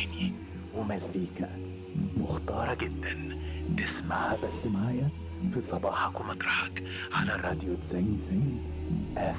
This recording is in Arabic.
أغاني ومزيكا مختارة جدا تسمعها بس معايا في صباحك ومطرحك على الراديو 90 90 اف